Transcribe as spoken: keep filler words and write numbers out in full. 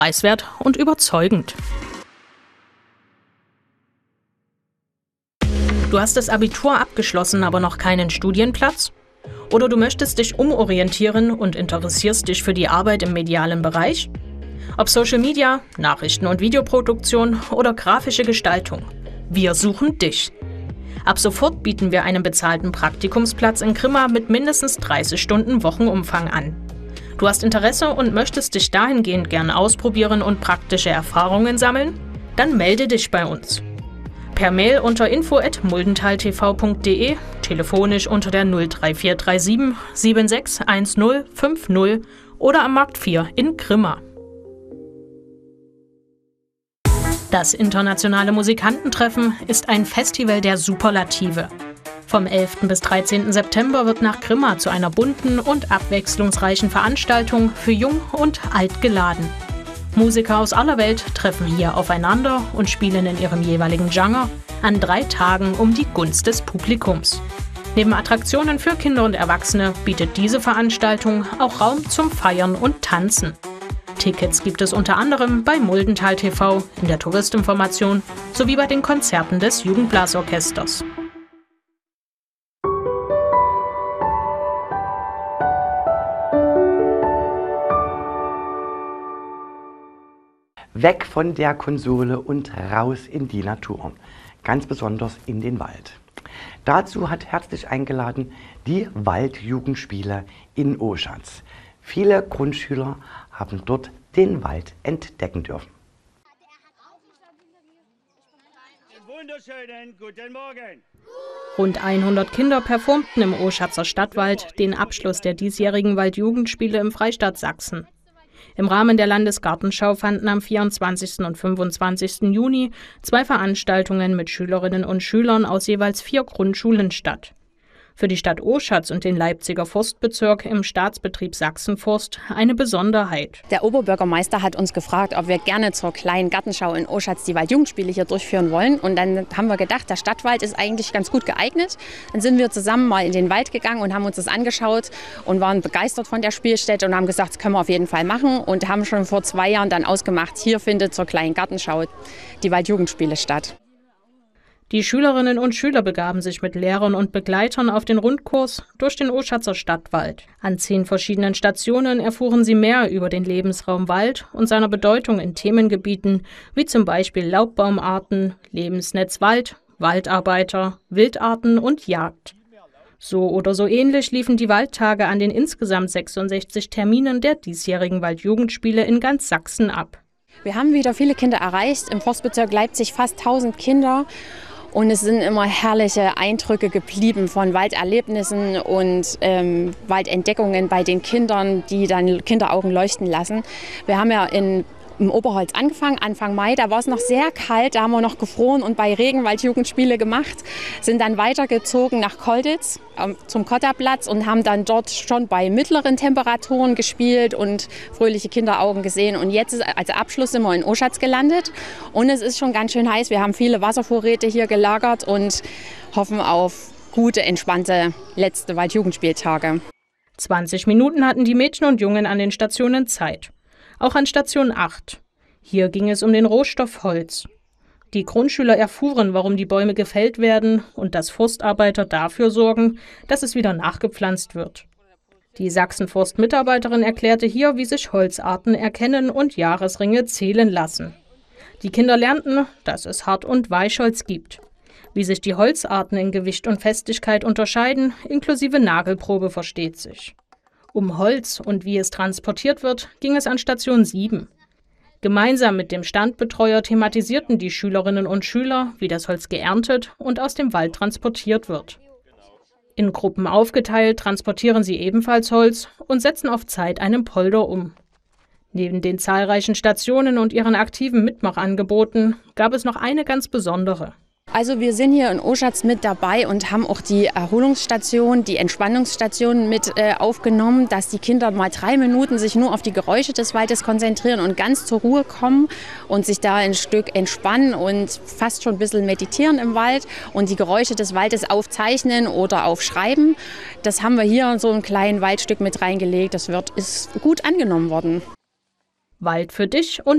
preiswert und überzeugend. Du hast das Abitur abgeschlossen, aber noch keinen Studienplatz? Oder du möchtest dich umorientieren und interessierst dich für die Arbeit im medialen Bereich? Ob Social Media, Nachrichten- und Videoproduktion oder grafische Gestaltung. Wir suchen dich. Ab sofort bieten wir einen bezahlten Praktikumsplatz in Grimma mit mindestens dreißig Stunden Wochenumfang an. Du hast Interesse und möchtest dich dahingehend gern ausprobieren und praktische Erfahrungen sammeln? Dann melde dich bei uns. Per Mail unter info at muldentaltv punkt de, telefonisch unter der null drei vier drei sieben sieben sechs eins null fünf null oder am Markt vier in Grimma. Das Internationale Musikantentreffen ist ein Festival der Superlative. Vom elften bis dreizehnten September wird nach Grimma zu einer bunten und abwechslungsreichen Veranstaltung für Jung und Alt geladen. Musiker aus aller Welt treffen hier aufeinander und spielen in ihrem jeweiligen Genre an drei Tagen um die Gunst des Publikums. Neben Attraktionen für Kinder und Erwachsene bietet diese Veranstaltung auch Raum zum Feiern und Tanzen. Tickets gibt es unter anderem bei Muldental T V, in der Touristinformation sowie bei den Konzerten des Jugendblasorchesters. Weg von der Konsole und raus in die Natur, ganz besonders in den Wald. Dazu hat herzlich eingeladen die Waldjugendspiele in Oschatz. Viele Grundschüler haben dort den Wald entdecken dürfen. Wunderschönen guten Morgen! Rund hundert Kinder performten im Oschatzer Stadtwald den Abschluss der diesjährigen Waldjugendspiele im Freistaat Sachsen. Im Rahmen der Landesgartenschau fanden am vierundzwanzigsten und fünfundzwanzigsten Juni zwei Veranstaltungen mit Schülerinnen und Schülern aus jeweils vier Grundschulen statt. Für die Stadt Oschatz und den Leipziger Forstbezirk im Staatsbetrieb Sachsenforst eine Besonderheit. Der Oberbürgermeister hat uns gefragt, ob wir gerne zur kleinen Gartenschau in Oschatz die Waldjugendspiele hier durchführen wollen. Und dann haben wir gedacht, der Stadtwald ist eigentlich ganz gut geeignet. Dann sind wir zusammen mal in den Wald gegangen und haben uns das angeschaut und waren begeistert von der Spielstätte und haben gesagt, das können wir auf jeden Fall machen. Und haben schon vor zwei Jahren dann ausgemacht, hier findet zur kleinen Gartenschau die Waldjugendspiele statt. Die Schülerinnen und Schüler begaben sich mit Lehrern und Begleitern auf den Rundkurs durch den Oschatzer Stadtwald. An zehn verschiedenen Stationen erfuhren sie mehr über den Lebensraum Wald und seiner Bedeutung in Themengebieten wie zum Beispiel Laubbaumarten, Lebensnetz Wald, Waldarbeiter, Wildarten und Jagd. So oder so ähnlich liefen die Waldtage an den insgesamt sechsundsechzig Terminen der diesjährigen Waldjugendspiele in ganz Sachsen ab. Wir haben wieder viele Kinder erreicht, im Forstbezirk Leipzig fast tausend Kinder. Und es sind immer herrliche Eindrücke geblieben von Walderlebnissen und ähm, Waldentdeckungen bei den Kindern, die dann Kinderaugen leuchten lassen. Wir haben ja in im Oberholz angefangen, Anfang Mai, da war es noch sehr kalt, da haben wir noch gefroren und bei Regen Waldjugendspiele gemacht, sind dann weitergezogen nach Kolditz ähm, zum Kotterplatz und haben dann dort schon bei mittleren Temperaturen gespielt und fröhliche Kinderaugen gesehen. Und jetzt ist, als Abschluss sind wir in Oschatz gelandet und es ist schon ganz schön heiß. Wir haben viele Wasservorräte hier gelagert und hoffen auf gute, entspannte letzte Waldjugendspieltage. zwanzig Minuten hatten die Mädchen und Jungen an den Stationen Zeit. Auch an Station acht. Hier ging es um den Rohstoff Holz. Die Grundschüler erfuhren, warum die Bäume gefällt werden und dass Forstarbeiter dafür sorgen, dass es wieder nachgepflanzt wird. Die Sachsenforst-Mitarbeiterin erklärte hier, wie sich Holzarten erkennen und Jahresringe zählen lassen. Die Kinder lernten, dass es Hart- und Weichholz gibt. Wie sich die Holzarten in Gewicht und Festigkeit unterscheiden, inklusive Nagelprobe, versteht sich. Um Holz und wie es transportiert wird, ging es an Station sieben. Gemeinsam mit dem Standbetreuer thematisierten die Schülerinnen und Schüler, wie das Holz geerntet und aus dem Wald transportiert wird. In Gruppen aufgeteilt transportieren sie ebenfalls Holz und setzen auf Zeit einen Polder um. Neben den zahlreichen Stationen und ihren aktiven Mitmachangeboten gab es noch eine ganz besondere. Also wir sind hier in Oschatz mit dabei und haben auch die Erholungsstation, die Entspannungsstation mit äh, aufgenommen, dass die Kinder mal drei Minuten sich nur auf die Geräusche des Waldes konzentrieren und ganz zur Ruhe kommen und sich da ein Stück entspannen und fast schon ein bisschen meditieren im Wald und die Geräusche des Waldes aufzeichnen oder aufschreiben. Das haben wir hier in so einem kleinen Waldstück mit reingelegt. Das wird, ist gut angenommen worden. Wald für dich und